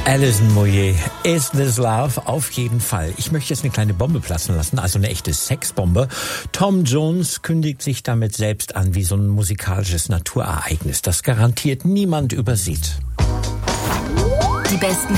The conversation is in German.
Alison Moyet, Is This Love? Auf jeden Fall. Ich möchte jetzt eine kleine Bombe platzen lassen, also eine echte Sexbombe. Tom Jones kündigt sich damit selbst an wie so ein musikalisches Naturereignis, das garantiert niemand übersieht. Die besten